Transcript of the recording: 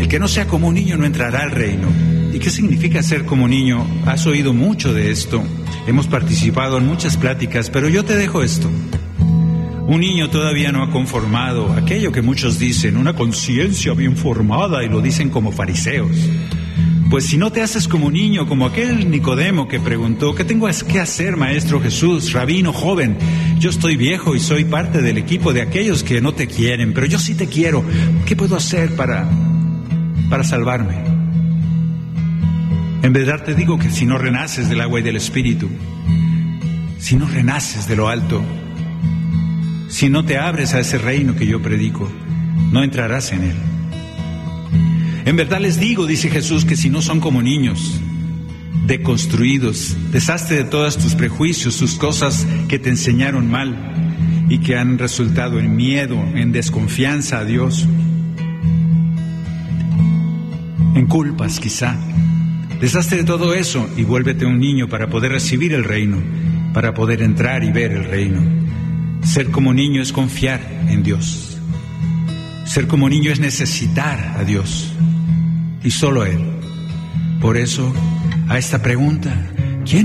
El que no sea como un niño no entrará al reino. ¿Y qué significa ser como un niño? Has oído mucho de esto. Hemos participado en muchas pláticas, pero yo te dejo esto. Un niño todavía no ha conformado aquello que muchos dicen, una conciencia bien formada, y lo dicen como fariseos. Pues si no te haces como un niño, como aquel Nicodemo que preguntó, ¿qué tengo que hacer, Maestro Jesús, rabino joven? Yo estoy viejo y soy parte del equipo de aquellos que no te quieren, pero yo sí te quiero. ¿Qué puedo hacer para salvarme? En verdad te digo que si no renaces del agua y del Espíritu, si no renaces de lo alto, si no te abres a ese reino que yo predico, no entrarás en él. En verdad les digo, dice Jesús, que si no son como niños, deconstruidos, deshazte de todos tus prejuicios, tus cosas que te enseñaron mal y que han resultado en miedo, en desconfianza a Dios, en culpas quizá. Deshazte de todo eso y vuélvete un niño para poder recibir el reino, para poder entrar y ver el reino. Ser como niño es confiar en Dios. Ser como niño es necesitar a Dios y solo a Él. Por eso, a esta pregunta,